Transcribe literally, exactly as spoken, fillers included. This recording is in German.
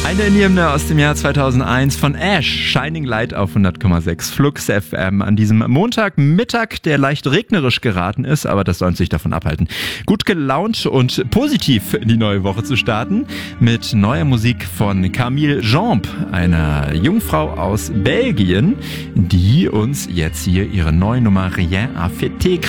Eine Indie-Hymne aus dem Jahr zweitausendeins von Ash, Shining Light auf hundert Komma sechs Flux F M an diesem Montagmittag, der leicht regnerisch geraten ist, aber das soll uns nicht davon abhalten, gut gelaunt und positiv in die neue Woche zu starten mit neuer Musik von Camille Jambe, einer Jungfrau aus Belgien, die uns jetzt hier ihre neue Nummer Rien à fêter